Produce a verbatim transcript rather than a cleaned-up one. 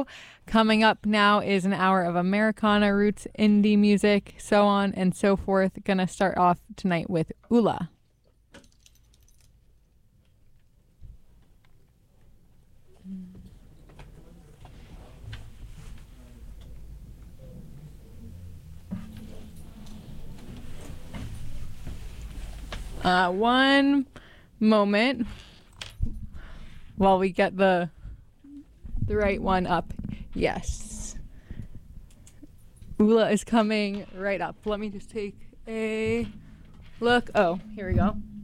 show. Coming up now is an hour of Americana, roots, indie music, so on and so forth. Gonna start off tonight with Ula. Uh, one moment while we get the the right one up. Yes. Ula is coming right up. Let me just take a look. Oh, here we go.